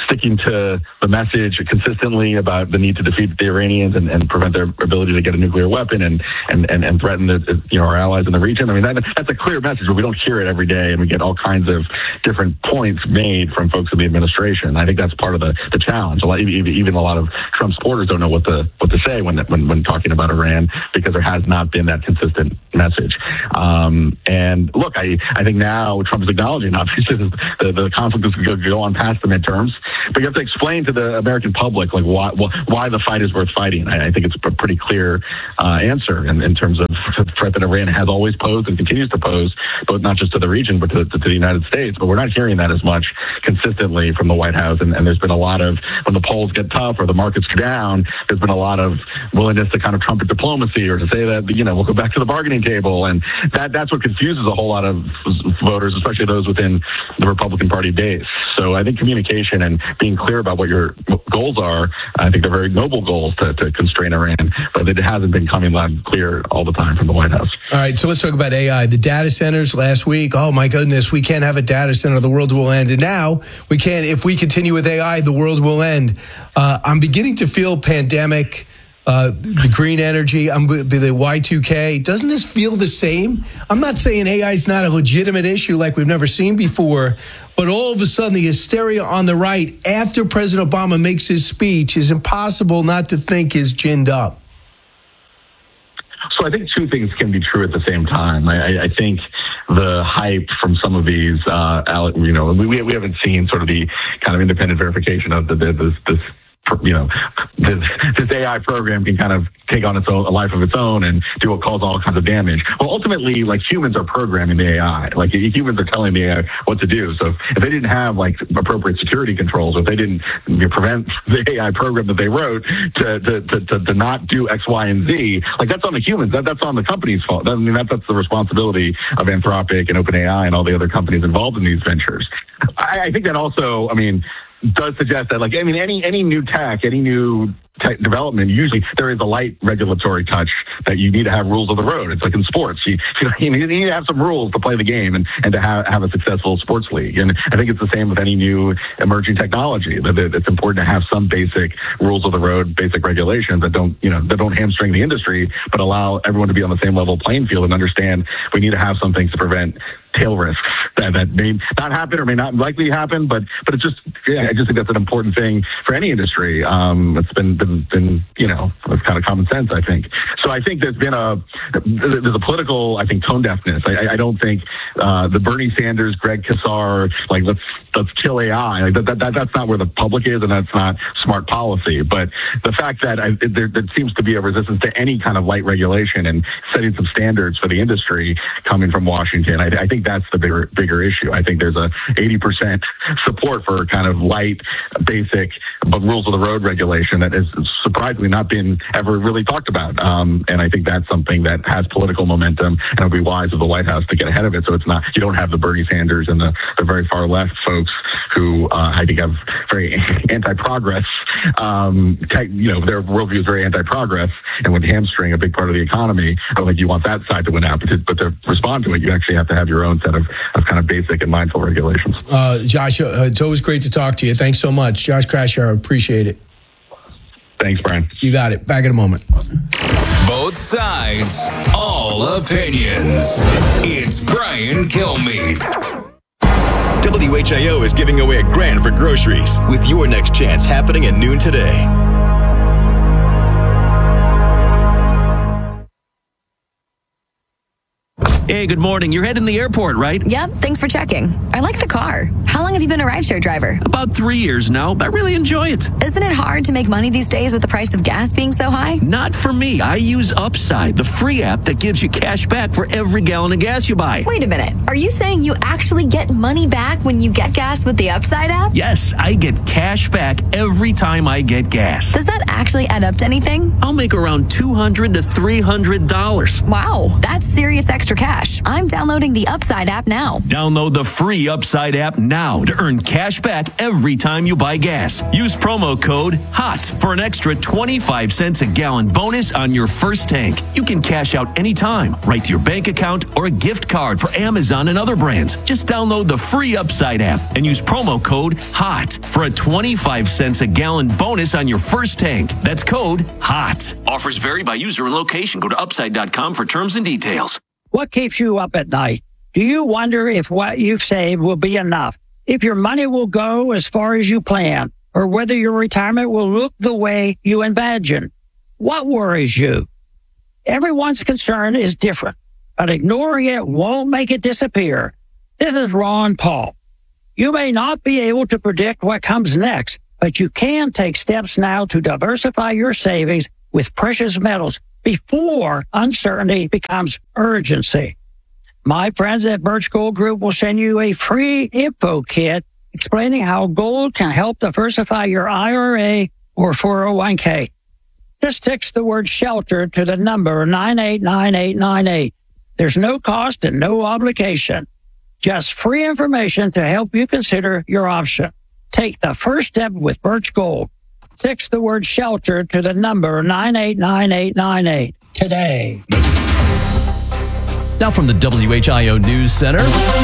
sticking to the message consistently about the need to defeat the Iranians and, and prevent their ability to get a nuclear weapon and and, and, and threaten the, you know, our allies in the region. I mean, that, that's a clear message, but we don't hear it every day, and we get all kinds of different points made from folks in the administration. I think that's part of the, the challenge. A lot, even a lot of Trump supporters don't know what to what to say when when, when talking about Iran, because there has not been that consistent message. Um, and look, I, I think now Trump is acknowledging, obviously, the, the conflict is going to go on past the midterms, but you have to explain to the American public like why why the fight is worth fighting. I, I think it's a pretty clear uh, answer in, in terms of the threat that Iran has always posed and continues to pose, but not just to the region, but to, to, to the United States. But we're not hearing that as much consistently from the White House. And, and there's been a lot of, when the polls get tough or the markets go down, there's been a lot of willingness to kind of trumpet diplomacy or to say that, you know, we'll go back to the bargaining table. And that that's what confuses a whole lot of voters, especially those within the Republican Party base. So I think communication and being clear about what your goals are, I think they're very noble goals to, to constrain Iran, but it hasn't been coming loud and clear all the time from the White House. All right, so let's talk about A I. The data centers last week, oh my goodness, we can't have a data center, the world will end. And now we can't, if we continue with A I, the world will end. Uh, I'm beginning to feel pandemic, uh, the green energy, I'm the Y two K. Doesn't this feel the same? I'm not saying A I is not a legitimate issue like we've never seen before, but all of a sudden the hysteria on the right after President Obama makes his speech is impossible not to think is ginned up. So I think two things can be true at the same time. I, I think the hype from some of these, uh, you know, we we haven't seen sort of the kind of independent verification of the, the this this. You know, this, this A I program can kind of take on its own, a life of its own and do what cause all kinds of damage. Well, ultimately, like humans are programming the A I. Like humans are telling the A I what to do. So if they didn't have like appropriate security controls, or if they didn't you know, prevent the A I program that they wrote to, to, to, to, to not do X, Y, and Z, like that's on the humans. That, that's on the company's fault. I mean, that, that's the responsibility of Anthropic and OpenAI and all the other companies involved in these ventures. I, I think that also, I mean, does suggest that, like, I mean, any any new tech, any new tech development, usually there is a light regulatory touch that you need to have rules of the road. It's like in sports. You, you need to have some rules to play the game and, and to have, have a successful sports league. And I think it's the same with any new emerging technology. That it's important to have some basic rules of the road, basic regulations that don't, you know, that don't hamstring the industry, but allow everyone to be on the same level playing field and understand we need to have some things to prevent tail risks that, that may not happen or may not likely happen, but but it's just, yeah, I just think that's an important thing for any industry. Um, it's been, been, been, you know, it's kind of common sense, I think. So I think there's been a, there's a political, I think, tone deafness. I, I don't think uh, the Bernie Sanders, Greg Casar, like, let's let's kill A I. Like, that, that, that, that's not where the public is, and that's not smart policy. But the fact that I, there, there seems to be a resistance to any kind of light regulation and setting some standards for the industry coming from Washington, I, I think that's the bigger bigger issue. I think there's a eighty percent support for kind of light, basic, but rules of the road regulation that has surprisingly not been ever really talked about. Um, and I think that's something that has political momentum, and it'll be wise of the White House to get ahead of it. So it's not, you don't have the Bernie Sanders and the, the very far left folks who uh, I think have very anti-progress. Um, tech, you know, their worldview is very anti-progress and would hamstring a big part of the economy. I don't think you want that side to win out, but to, but to respond to it, you actually have to have your own set of, of kind of basic and mindful regulations. Uh, Josh, uh, it's always great to talk to you. Thanks so much. Josh Krasher, I appreciate it. Thanks, Brian. You got it. Back in a moment. Both sides, all opinions. It's Brian Kilmeade. W H I O is giving away a grand for groceries with your next chance happening at noon today. Hey, good morning. You're heading to the airport, right? Yep, thanks for checking. I like the car. How long have you been a rideshare driver? About three years now, but I really enjoy it. Isn't it hard to make money these days with the price of gas being so high? Not for me. I use Upside, the free app that gives you cash back for every gallon of gas you buy. Wait a minute. Are you saying you actually get money back when you get gas with the Upside app? Yes, I get cash back every time I get gas. Does that actually add up to anything? I'll make around two hundred to three hundred dollars. Wow, that's serious extra cash. cash. I'm downloading the Upside app now. Download the free Upside app now to earn cash back every time you buy gas. Use promo code HOT for an extra twenty-five cents a gallon bonus on your first tank. You can cash out anytime, right to your bank account or a gift card for Amazon and other brands. Just download the free Upside app and use promo code HOT for a twenty-five cents a gallon bonus on your first tank. That's code HOT. Offers vary by user and location. Go to upside dot com for terms and details. What keeps you up at night? Do you wonder if what you've saved will be enough? If your money will go as far as you plan? Or whether your retirement will look the way you imagine? What worries you? Everyone's concern is different, but ignoring it won't make it disappear. This is Ron Paul. You may not be able to predict what comes next, but you can take steps now to diversify your savings with precious metals before uncertainty becomes urgency. My friends at Birch Gold Group will send you a free info kit explaining how gold can help diversify your I R A or four oh one k. Just text the word shelter to the number nine eight nine eight nine eight. There's no cost and no obligation. Just free information to help you consider your option. Take the first step with Birch Gold. Text the word shelter to the number nine eight nine eight nine eight today. Now from the W H I O News Center.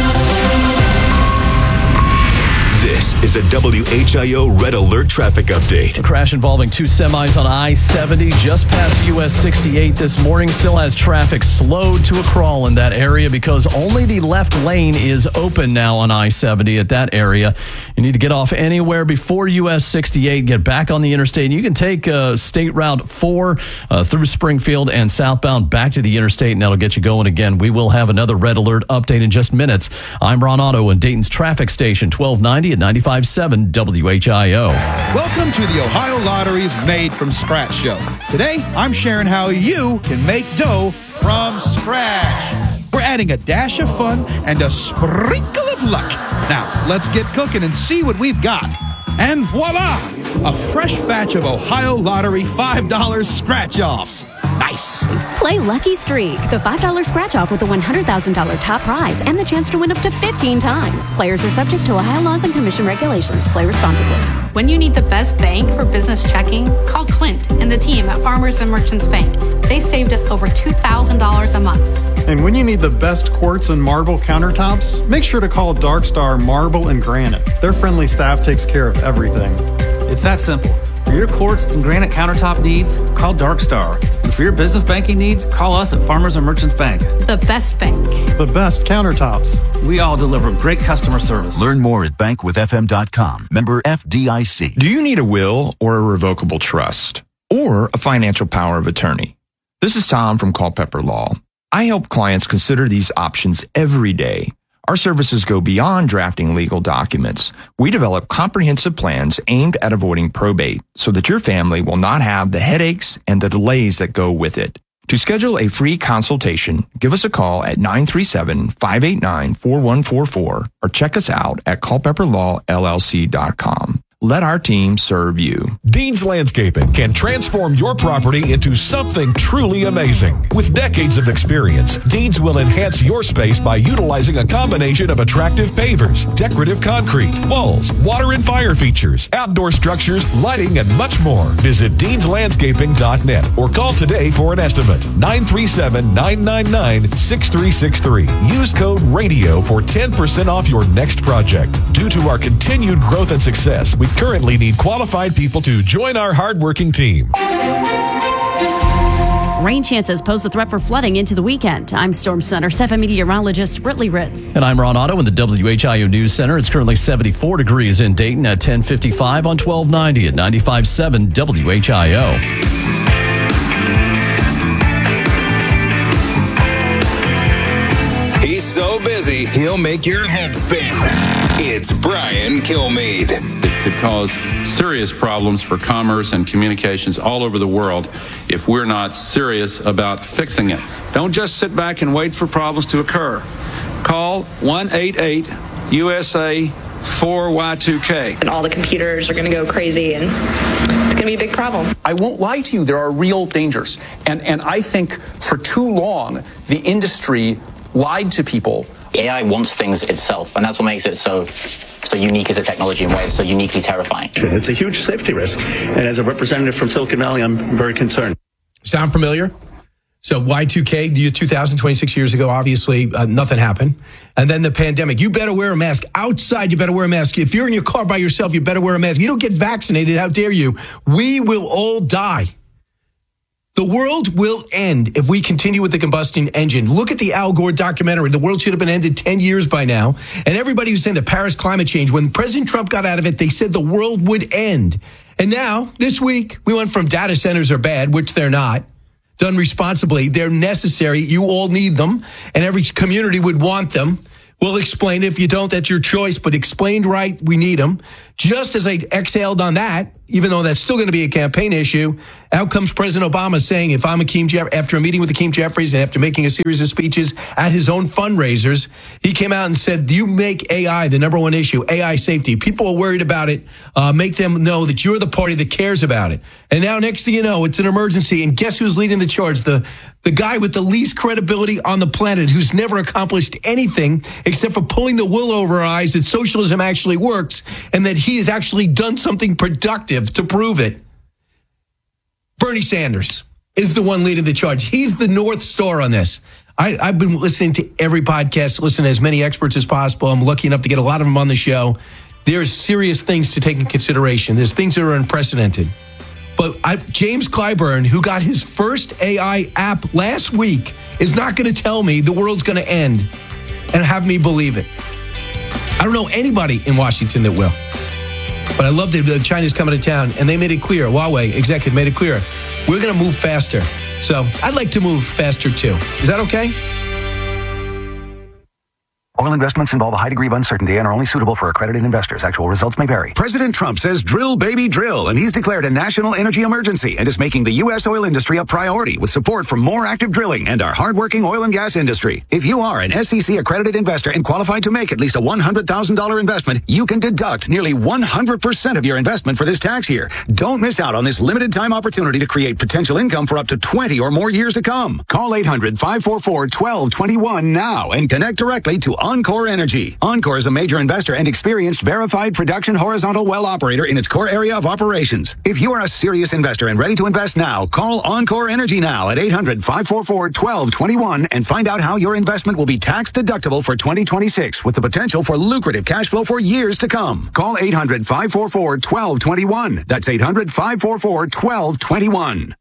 This is a W H I O Red Alert traffic update. A crash involving two semis on I seventy just past U S sixty-eight this morning still has traffic slowed to a crawl in that area because only the left lane is open now on I seventy at that area. You need to get off anywhere before U S sixty-eight, get back on the interstate. You can take uh, State Route four uh, through Springfield and southbound back to the interstate, and that'll get you going again. We will have another Red Alert update in just minutes. I'm Ron Otto in Dayton's traffic station, twelve ninety at ninety-five point seven W H I O. Welcome to the Ohio Lottery's Made from Scratch show. Today, I'm sharing how you can make dough from scratch. We're adding a dash of fun and a sprinkle of luck. Now, let's get cooking and see what we've got. And voila! A fresh batch of Ohio Lottery five dollar scratch-offs. Nice. Play Lucky Streak, the five dollar scratch-off with a one hundred thousand dollars top prize and the chance to win up to fifteen times. Players are subject to Ohio laws and commission regulations. Play responsibly. When you need the best bank for business checking, call Clint and the team at Farmers and Merchants Bank. They saved us over two thousand dollars a month. And when you need the best quartz and marble countertops, make sure to call Dark Star Marble and Granite. Their friendly staff takes care of everything. It's that simple. For your quartz and granite countertop needs, call Dark Star. And for your business banking needs, call us at Farmers and Merchants Bank. The best bank. The best countertops. We all deliver great customer service. Learn more at bank with f m dot com. Member F D I C. Do you need a will or a revocable trust? Or a financial power of attorney? This is Tom from Culpeper Law. I help clients consider these options every day. Our services go beyond drafting legal documents. We develop comprehensive plans aimed at avoiding probate so that your family will not have the headaches and the delays that go with it. To schedule a free consultation, give us a call at nine three seven, five eight nine, four one four four or check us out at culpeper law l l c dot com. Let our team serve you. Dean's Landscaping can transform your property into something truly amazing. With decades of experience, Dean's will enhance your space by utilizing a combination of attractive pavers, decorative concrete, walls, water and fire features, outdoor structures, lighting, and much more. Visit deans landscaping dot net or call today for an estimate. nine three seven, nine nine nine, six three six three. Use code RADIO for ten percent off your next project. Due to our continued growth and success, we currently need qualified people to join our hardworking team. Rain chances pose the threat for flooding into the weekend. I'm Storm Center seven meteorologist Britley Ritz. And I'm Ron Otto in the W H I O News Center. It's currently seventy-four degrees in Dayton at ten fifty-five on twelve ninety at ninety-five point seven W H I O. He's so busy, he'll make your head spin. It's Brian Kilmeade. It could cause serious problems for commerce and communications all over the world if we're not serious about fixing it. Don't just sit back and wait for problems to occur. Call one eight eight U S A four Y two K. And all the computers are going to go crazy, and it's going to be a big problem. I won't lie to you, there are real dangers. And, and I think for too long, the industry lied to people. A I wants things itself, and that's what makes it so so unique as a technology and why it's so uniquely terrifying. It's a huge safety risk. And as a representative from Silicon Valley, I'm very concerned. Sound familiar? So Y two K, the year two thousand, twenty-six years ago, obviously uh, nothing happened. And then the pandemic. You better wear a mask. Outside, you better wear a mask. If you're in your car by yourself, you better wear a mask. You don't get vaccinated, how dare you? We will all die. The world will end if we continue with the combustion engine. Look at the Al Gore documentary. The world should have been ended ten years by now. And everybody was saying the Paris climate change. When President Trump got out of it, they said the world would end. And now, this week, we went from data centers are bad, which they're not, done responsibly. They're necessary. You all need them. And every community would want them. We'll explain. If you don't, that's your choice. But explained right, we need them. Just as I exhaled on that, even though that's still going to be a campaign issue, out comes President Obama saying, if I'm Hakeem Jeff- after a meeting with Hakeem Jeffries and after making a series of speeches at his own fundraisers, he came out and said, you make A I the number one issue, A I safety. People are worried about it. Uh, make them know that you're the party that cares about it. And now, next thing you know, it's an emergency. And guess who's leading the charge? The, the guy with the least credibility on the planet, who's never accomplished anything except for pulling the wool over our eyes that socialism actually works and that he has actually done something productive to prove it. Bernie Sanders is the one leading the charge. He's the North Star on this. I, I've been listening to every podcast, listen to as many experts as possible. I'm lucky enough to get a lot of them on the show. There's serious things to take in consideration. There's things that are unprecedented. But I, James Clyburn, who got his first A I app last week, is not going to tell me the world's going to end and have me believe it. I don't know anybody in Washington that will. But I love that China's coming to town, and they made it clear, Huawei executive made it clear, we're going to move faster. So I'd like to move faster, too. Is that okay? Oil investments involve a high degree of uncertainty and are only suitable for accredited investors. Actual results may vary. President Trump says drill, baby, drill, and he's declared a national energy emergency and is making the U S oil industry a priority with support from more active drilling and our hardworking oil and gas industry. If you are an S E C accredited investor and qualified to make at least a one hundred thousand dollars investment, you can deduct nearly one hundred percent of your investment for this tax year. Don't miss out on this limited time opportunity to create potential income for up to twenty or more years to come. Call eight hundred, five four four, one two two one now and connect directly to Encore Energy. Encore is a major investor and experienced verified production horizontal well operator in its core area of operations. If you are a serious investor and ready to invest now, call Encore Energy now at eight hundred, five four four, one two two one and find out how your investment will be tax deductible for twenty twenty-six with the potential for lucrative cash flow for years to come. Call eight hundred, five four four, one two two one. That's eight hundred, five four four, one two two one.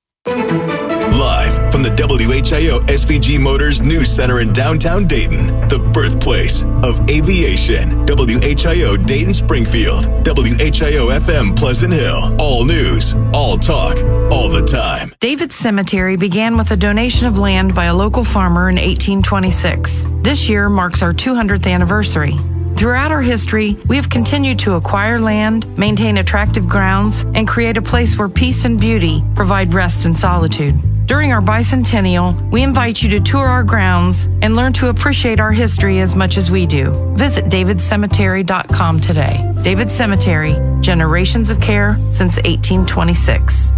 Live from the W H I O S V G Motors News Center in downtown Dayton, the birthplace of aviation. W H I O Dayton Springfield, W H I O F M Pleasant Hill. All news, all talk, all the time. David's Cemetery began with a donation of land by a local farmer in eighteen twenty-six. This year marks our two hundredth anniversary. Throughout our history, we have continued to acquire land, maintain attractive grounds, and create a place where peace and beauty provide rest and solitude. During our bicentennial, we invite you to tour our grounds and learn to appreciate our history as much as we do. Visit david cemetery dot com today. David Cemetery, generations of care since eighteen twenty-six.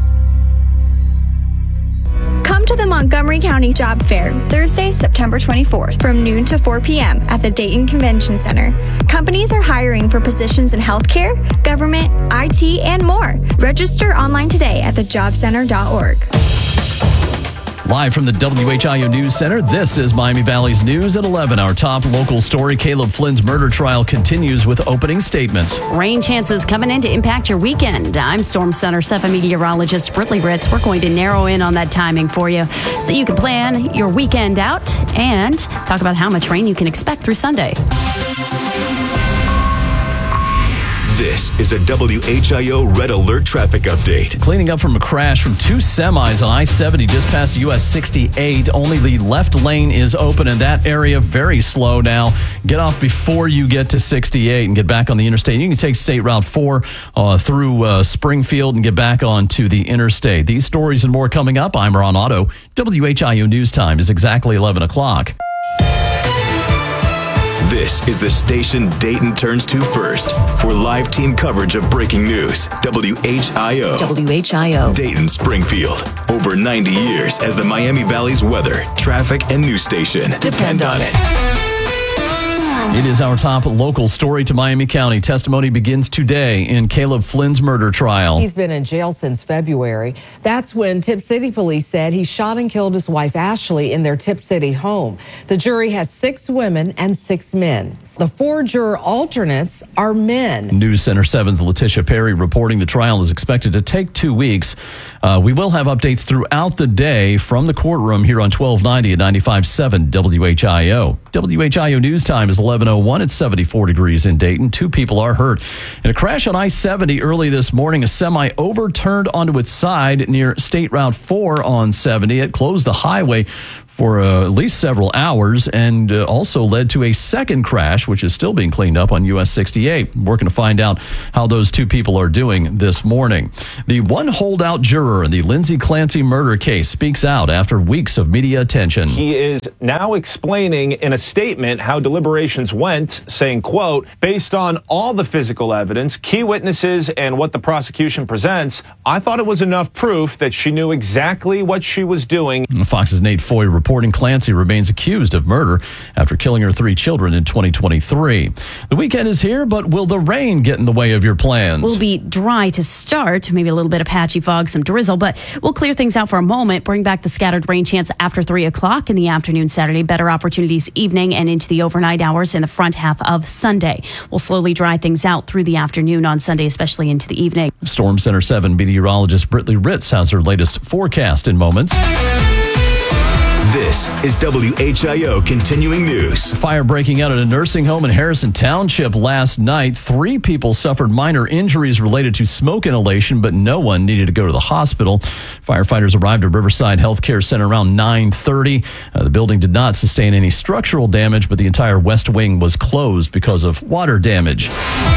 Come to the Montgomery County Job Fair, Thursday, September twenty-fourth, from noon to four p.m. at the Dayton Convention Center. Companies are hiring for positions in healthcare, government, I T, and more. Register online today at the job center dot org. Live from the W H I O News Center, this is Miami Valley's News at eleven. Our top local story, Caleb Flynn's murder trial continues with opening statements. Rain chances coming in to impact your weekend. I'm Storm Center seven meteorologist Britley Ritz. We're going to narrow in on that timing for you so you can plan your weekend out and talk about how much rain you can expect through Sunday. This is a W H I O Red Alert traffic update. Cleaning up from a crash from two semis on I seventy just past U S sixty-eight. Only the left lane is open in that area. Very slow now. Get off before you get to sixty-eight and get back on the interstate. You can take State Route four uh, through uh, Springfield and get back onto the interstate. These stories and more coming up. I'm Ron Otto. W H I O News Time is exactly eleven o'clock. This is the station Dayton turns to first for live team coverage of breaking news. W H I O. W H I O. Dayton, Springfield. Over ninety years as the Miami Valley's weather, traffic, and news station. Depend on it. It is our top local story to Miami County. Testimony begins today in Caleb Flynn's murder trial. He's been in jail since February. That's when Tip City police said he shot and killed his wife Ashley in their Tip City home. The jury has six women and six men. The four juror alternates are men. News Center seven's Letitia Perry reporting the trial is expected to take two weeks. Uh, we will have updates throughout the day from the courtroom here on twelve ninety and ninety-five point seven W H I O. W H I O news time is eleven oh one. It's seventy-four degrees in Dayton. Two people are hurt. In a crash on I seventy early this morning, a semi overturned onto its side near State Route four on seventy. It closed the highway for uh, at least several hours and uh, also led to a second crash, which is still being cleaned up on U S sixty-eight. Working to find out how those two people are doing this morning. The one holdout juror in the Lindsay Clancy murder case speaks out after weeks of media attention. He is now explaining in a statement how deliberations went, saying, quote, based on all the physical evidence, key witnesses, and what the prosecution presents, I thought it was enough proof that she knew exactly what she was doing. Fox's Nate Foy reporting Clancy remains accused of murder after killing her three children in twenty twenty-three. The weekend is here, but will the rain get in the way of your plans? We'll be dry to start, maybe a little bit of patchy fog, some drizzle, but we'll clear things out for a moment, bring back the scattered rain chance after three o'clock in the afternoon Saturday, better opportunities evening and into the overnight hours in the front half of Sunday. We'll slowly dry things out through the afternoon on Sunday, especially into the evening. Storm Center seven meteorologist Brittany Ritz has her latest forecast in moments. This is W H I O Continuing News. Fire breaking out at a nursing home in Harrison Township last night. Three people suffered minor injuries related to smoke inhalation, but no one needed to go to the hospital. Firefighters arrived at Riverside Healthcare Center around nine thirty. Uh, the building did not sustain any structural damage, but the entire west wing was closed because of water damage.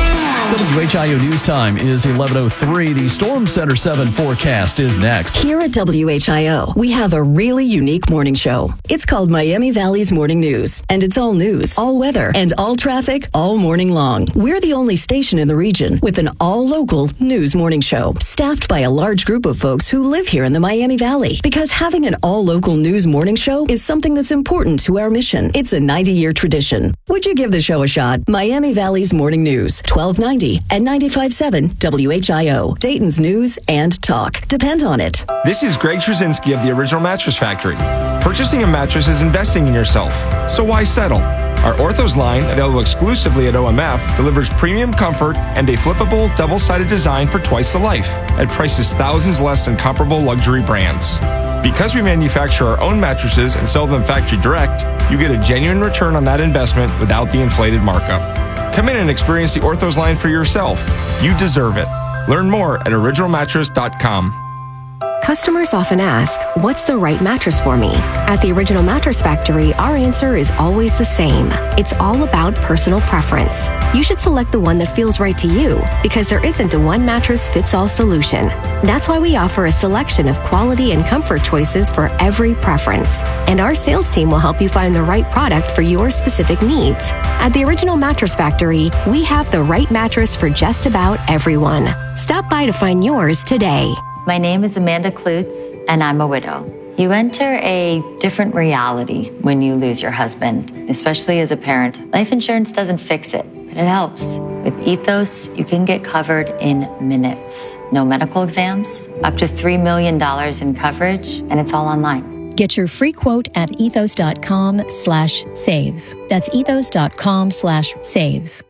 W H I O News Time is eleven oh three. The Storm Center seven forecast is next. Here at W H I O, we have a really unique morning show. It's called Miami Valley's Morning News, and it's all news, all weather, and all traffic all morning long. We're the only station in the region with an all-local news morning show, staffed by a large group of folks who live here in the Miami Valley. Because having an all-local news morning show is something that's important to our mission. It's a ninety-year tradition. Would you give the show a shot? Miami Valley's Morning News, twelve ninety and ninety-five point seven W H I O, Dayton's news and talk. Depend on it. This is Greg Trzynski of the Original Mattress Factory. Purchasing a mattress is investing in yourself, so why settle? Our Orthos line, available exclusively at O M F, delivers premium comfort and a flippable, double-sided design for twice the life, at prices thousands less than comparable luxury brands. Because we manufacture our own mattresses and sell them factory direct, you get a genuine return on that investment without the inflated markup. Come in and experience the Orthos line for yourself. You deserve it. Learn more at original mattress dot com. Customers often ask, what's the right mattress for me? At the Original Mattress Factory, our answer is always the same. It's all about personal preference. You should select the one that feels right to you, because there isn't a one mattress fits all solution. That's why we offer a selection of quality and comfort choices for every preference. And our sales team will help you find the right product for your specific needs. At the Original Mattress Factory, we have the right mattress for just about everyone. Stop by to find yours today. My name is Amanda Klutz, and I'm a widow. You enter a different reality when you lose your husband, especially as a parent. Life insurance doesn't fix it, but it helps. With Ethos, you can get covered in minutes. No medical exams, up to three million dollars in coverage, and it's all online. Get your free quote at ethos.com slash save. That's ethos.com slash save.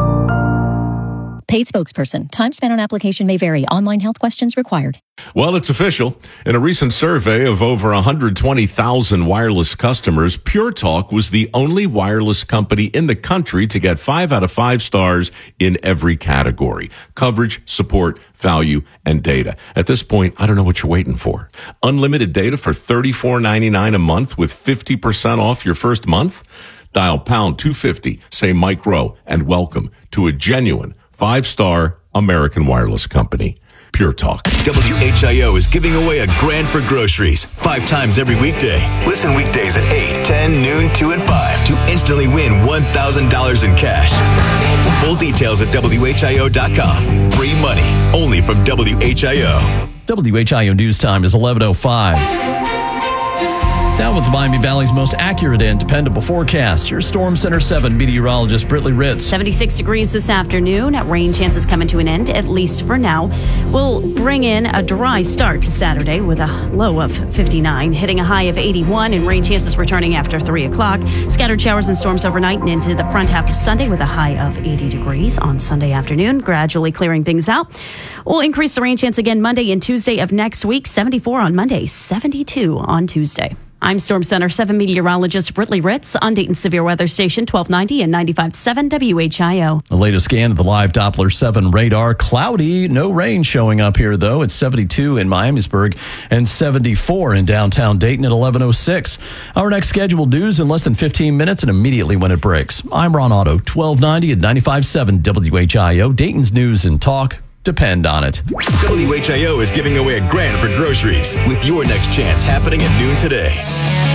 Paid spokesperson. Time spent on application may vary. Online health questions required. Well, it's official. In a recent survey of over one hundred twenty thousand wireless customers, Pure Talk was the only wireless company in the country to get five out of five stars in every category: coverage, support, value, and data. At this point, I don't know what you're waiting for. Unlimited data for thirty-four ninety-nine a month with fifty percent off your first month? Dial pound two fifty, say Mike Rowe, and welcome to a genuine five-star American wireless company. Pure Talk. W H I O is giving away a grand for groceries five times every weekday. Listen weekdays at eight, ten, ten, noon, two, and five to instantly win one thousand dollars in cash. Full details at W H I O dot com. Free money only from W H I O. W H I O News Time is eleven oh five. Now with the Miami Valley's most accurate and dependable forecast, your Storm Center seven meteorologist Britley Ritz. seventy-six degrees this afternoon. Rain chances coming to an end, at least for now. We'll bring in a dry start to Saturday with a low of fifty-nine, hitting a high of eighty-one, and rain chances returning after three o'clock. Scattered showers and storms overnight and into the front half of Sunday with a high of eighty degrees on Sunday afternoon, gradually clearing things out. We'll increase the rain chance again Monday and Tuesday of next week, seventy-four on Monday, seventy-two on Tuesday. I'm Storm Center seven meteorologist Britley Ritz on Dayton Severe Weather Station twelve ninety and ninety-five point seven W H I O. The latest scan of the live Doppler seven radar. Cloudy, no rain showing up here, though. It's seventy-two in Miamisburg and seventy-four in downtown Dayton at eleven oh six. Our next scheduled news in less than fifteen minutes and immediately when it breaks. I'm Ron Otto, twelve ninety and ninety-five point seven W H I O. Dayton's news and talk. Depend on it. W H I O is giving away a grand for groceries with your next chance happening at noon today.